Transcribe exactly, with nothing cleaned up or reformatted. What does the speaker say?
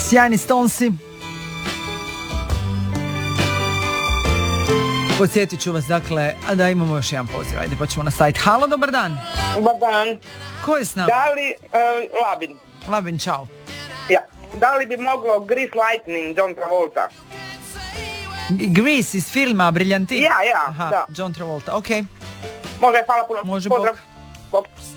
Sjajni Stonesi. Podsjetit ću vas, dakle, a da imamo još jedan poziv, ajde pa ćemo na sajt. Halo, dobar dan. Dobar dan. Ko je s nama? Da li, uh, Labin. Labin, čao. Ja. Da li bi moglo Grease Lightning, John Travolta? Grease iz filma Briljantin? Ja, ja, Aha, da. John Travolta, okej. Okay. Može, hvala puno. Može, pozdrav. bok. Bok.